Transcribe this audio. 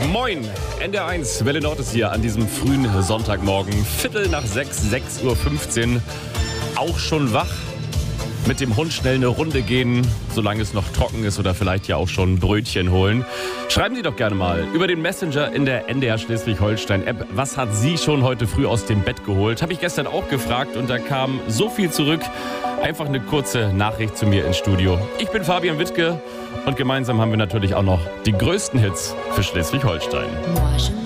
Moin, NDR1, Welle Nord ist hier an diesem frühen Sonntagmorgen. 5:45, 6:15 Uhr. Auch schon wach. Mit dem Hund schnell eine Runde gehen, solange es noch trocken ist, oder vielleicht ja auch schon Brötchen holen. Schreiben Sie doch gerne mal über den Messenger in der NDR Schleswig-Holstein-App. Was hat Sie schon heute früh aus dem Bett geholt? Habe ich gestern auch gefragt und da kam so viel zurück. Einfach eine kurze Nachricht zu mir ins Studio. Ich bin Fabian Wittke und gemeinsam haben wir natürlich auch noch die größten Hits für Schleswig-Holstein.